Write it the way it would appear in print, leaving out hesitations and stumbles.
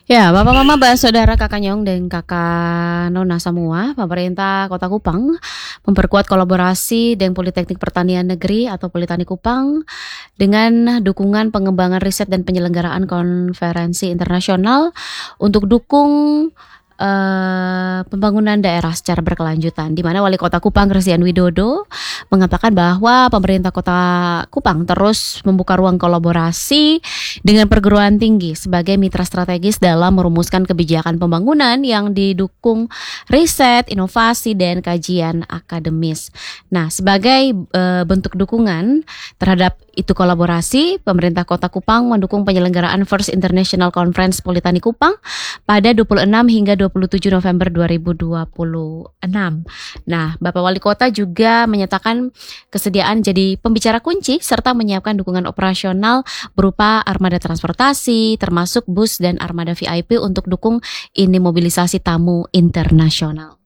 Ya, Bapak Mama, Saudara, Kakak Nyong dan Kakak Nona semua, pemerintah Kota Kupang memperkuat kolaborasi dengan Politeknik Pertanian Negeri atau Politani Kupang dengan dukungan pengembangan riset dan penyelenggaraan konferensi internasional untuk dukung pembangunan daerah secara berkelanjutan, di mana Wali Kota Kupang Christian Widodo mengatakan bahwa pemerintah Kota Kupang terus membuka ruang kolaborasi dengan perguruan tinggi sebagai mitra strategis dalam merumuskan kebijakan pembangunan yang didukung riset, inovasi, dan kajian akademis. Nah, sebagai bentuk dukungan terhadap itu kolaborasi, pemerintah Kota Kupang mendukung penyelenggaraan First International Conference Politani Kupang pada 26 hingga 27 November 2026. Nah, Bapak Wali Kota juga menyatakan kesediaan jadi pembicara kunci serta menyiapkan dukungan operasional berupa armada transportasi, termasuk bus dan armada VIP untuk dukung ini mobilisasi tamu internasional.